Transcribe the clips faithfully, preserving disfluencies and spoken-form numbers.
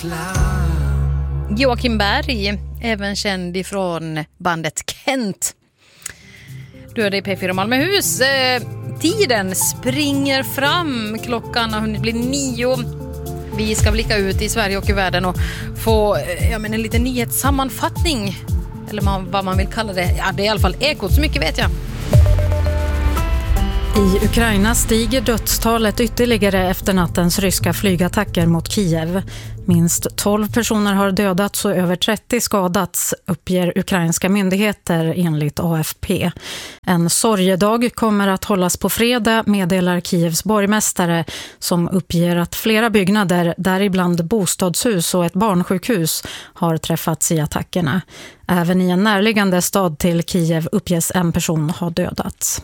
Joakim Berg, även känd ifrån bandet Kent. Du är det i P fyra Malmöhus. Eh, tiden springer fram. Klockan har hunnit bli nio. Vi ska blicka ut i Sverige och i världen och få eh, ja, men en liten nyhetssammanfattning. Eller man, vad man vill kalla det. Ja, det är i alla fall ekot, så mycket vet jag. I Ukraina stiger dödstalet ytterligare efter nattens ryska flygattacker mot Kiev. Minst tolv personer har dödats och över trettio skadats, uppger ukrainska myndigheter enligt A F P. En sorgedag kommer att hållas på fredag, meddelar Kievs borgmästare, som uppger att flera byggnader, däribland bostadshus och ett barnsjukhus, har träffats i attackerna. Även i en närliggande stad till Kiev uppges en person ha dödats.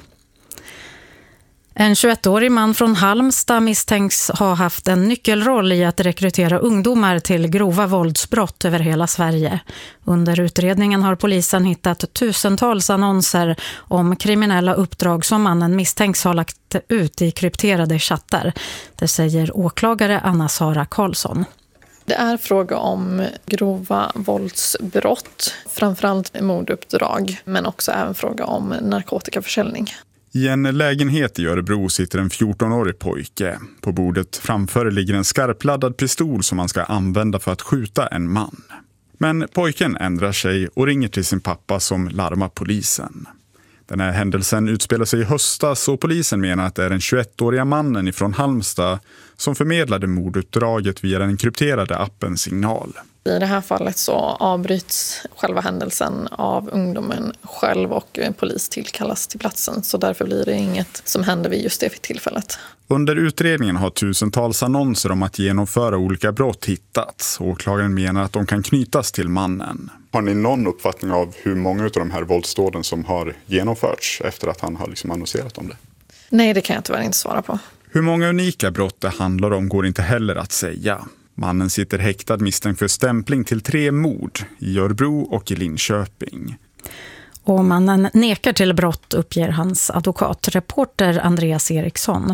En tjugoettårig man från Halmstad misstänks ha haft en nyckelroll i att rekrytera ungdomar till grova våldsbrott över hela Sverige. Under utredningen har polisen hittat tusentals annonser om kriminella uppdrag som mannen misstänks ha lagt ut i krypterade chattar. Det säger åklagare Anna-Sara Karlsson. Det är fråga om grova våldsbrott, framförallt morduppdrag, men också även fråga om narkotikaförsäljning. I en lägenhet i Örebro sitter en fjortonårig pojke. På bordet framför ligger en skarpladdad pistol som man ska använda för att skjuta en man. Men pojken ändrar sig och ringer till sin pappa som larmar polisen. Den här händelsen utspelar sig i höstas och polisen menar att det är den tjugoettåriga mannen ifrån Halmstad som förmedlade morduppdraget via den krypterade appen Signal. I det här fallet så avbryts själva händelsen av ungdomen själv och polis tillkallas till platsen. Så därför blir det inget som händer vid just det tillfället. Under utredningen har tusentals annonser om att genomföra olika brott hittats. Åklagaren menar att de kan knytas till mannen. Har ni någon uppfattning av hur många av de här våldsdåden som har genomförts efter att han har liksom annonserat om det? Nej, det kan jag tyvärr inte svara på. Hur många unika brott det handlar om går inte heller att säga. Mannen sitter häktad misstänkt för stämpling till tre mord i Örebro och i Linköping. Och mannen nekar till brott, uppger hans advokat, reporter Andreas Eriksson.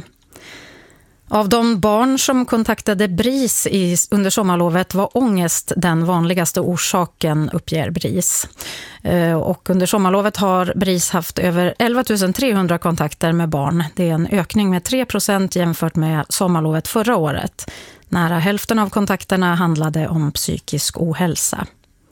Av de barn som kontaktade BRIS i, under sommarlovet var ångest den vanligaste orsaken, uppger BRIS. Och under sommarlovet har BRIS haft över elva tusen trehundra kontakter med barn. Det är en ökning med tre procent jämfört med sommarlovet förra året. Nära hälften av kontakterna handlade om psykisk ohälsa.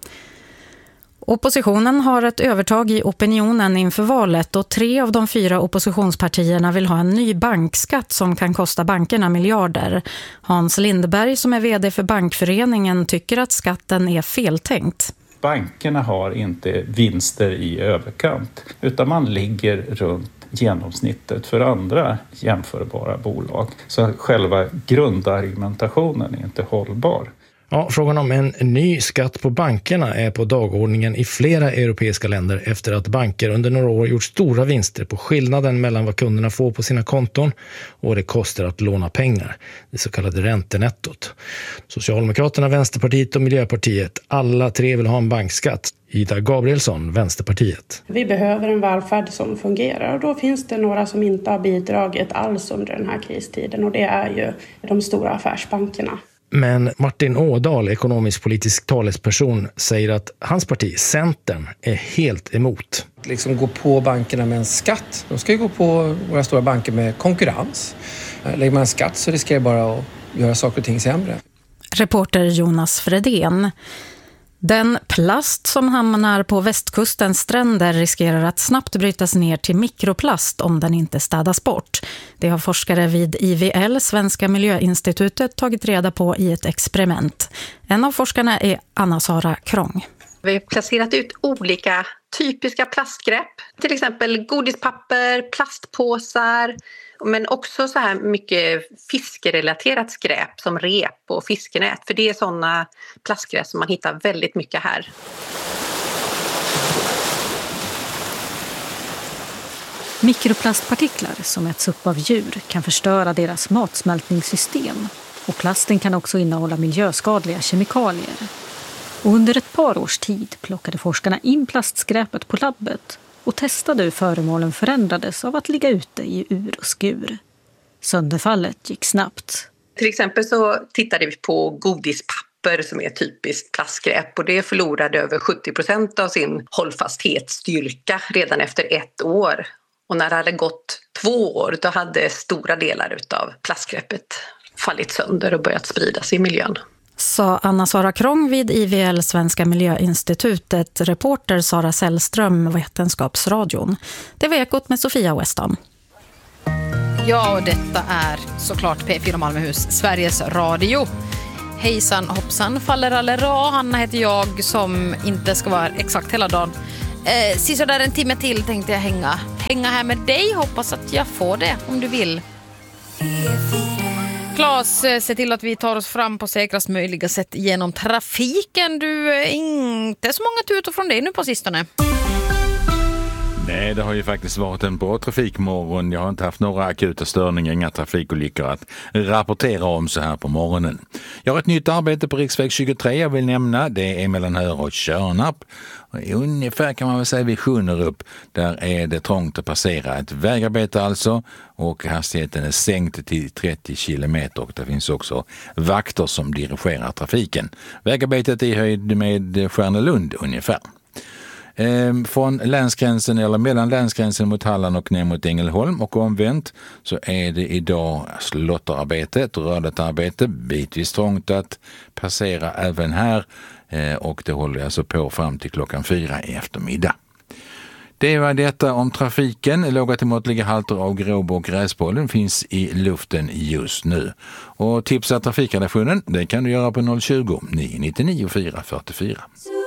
Oppositionen har ett övertag i opinionen inför valet och tre av de fyra oppositionspartierna vill ha en ny bankskatt som kan kosta bankerna miljarder. Hans Lindberg, som är vd för Bankföreningen, tycker att skatten är feltänkt. Bankerna har inte vinster i överkant utan man ligger runt genomsnittet för andra jämförbara bolag. Så själva grundargumentationen är inte hållbar. Ja, frågan om en ny skatt på bankerna är på dagordningen i flera europeiska länder efter att banker under några år gjort stora vinster på skillnaden mellan vad kunderna får på sina konton och det kostar att låna pengar, det så kallade räntenettot. Socialdemokraterna, Vänsterpartiet och Miljöpartiet, alla tre vill ha en bankskatt. Ida Gabrielsson, Vänsterpartiet. Vi behöver en välfärd som fungerar och då finns det några som inte har bidragit alls under den här kristiden och det är ju de stora affärsbankerna. Men Martin Ådahl, ekonomisk-politisk talesperson, säger att hans parti, Centern, är helt emot. Liksom gå på bankerna med en skatt. De ska ju gå på våra stora banker med konkurrens. Lägger man en skatt så riskerar bara att göra saker och ting sämre. Reporter Jonas Fredén. Den plast som hamnar på västkustens stränder riskerar att snabbt brytas ner till mikroplast om den inte städas bort. Det har forskare vid I V L, Svenska miljöinstitutet, tagit reda på i ett experiment. En av forskarna är Anna-Sara Krång. Vi har placerat ut olika typiska plastgrepp, till exempel godispapper, plastpåsar, men också så här mycket fiskerelaterat skräp som rep och fiskenät. För det är sådana plastgrepp som man hittar väldigt mycket här. Mikroplastpartiklar som äts upp av djur kan förstöra deras matsmältningssystem. Och plasten kan också innehålla miljöskadliga kemikalier. Och under ett par års tid plockade forskarna in plastskräpet på labbet och testade hur föremålen förändrades av att ligga ute i ur och skur. Sönderfallet gick snabbt. Till exempel så tittade vi på godispapper papper som är typiskt plastskräp, och det förlorade över sjuttio procent av sin hållfasthetsstyrka redan efter ett år. Och när det hade gått två år då hade stora delar av plastskräpet fallit sönder och börjat spridas i miljön. Sa Anna-Sara Krång vid I V L Svenska miljöinstitutet, reporter Sara Sällström, Vetenskapsradion. Det var Ekot med Sofia Weston. Ja, och detta är såklart P fyra Malmöhus, Sveriges Radio. Hejsan, hoppsan, faller allera. Hanna heter jag som inte ska vara exakt hela dagen. Eh, sista där en timme till tänkte jag hänga, hänga här med dig. Hoppas att jag får det om du vill. Claes, se till att vi tar oss fram på säkrast möjliga sätt genom trafiken. Du är inte så många tutor från dig nu på sistone. Nej, det har ju faktiskt varit en bra trafikmorgon. Jag har inte haft några akuta störningar, inga trafikolyckor att rapportera om så här på morgonen. Jag har ett nytt arbete på riksväg tjugotre jag vill nämna. Det är mellan Höör och Tjörnarp. Ungefär kan man väl säga vid Sjunnerup. Där är det trångt att passera. Ett vägarbete alltså, och hastigheten är sänkt till trettio kilometer, och det finns också vakter som dirigerar trafiken. Vägarbetet är i höjd med Stjärnelund ungefär. Från länsgränsen eller mellan länsgränsen mot Halland och ner mot Ängelholm och omvänt så är det idag slotterarbete, ett rörligt arbete, bitvis trångt att passera även här, och det håller alltså på fram till klockan fyra i eftermiddag. Det var detta om trafiken. Låga till måttliga halter av gråb och gräspollen finns i luften just nu. Och tipsa trafikredaktionen, det kan du göra på noll tjugo, nio nio nio fyra fyra fyra.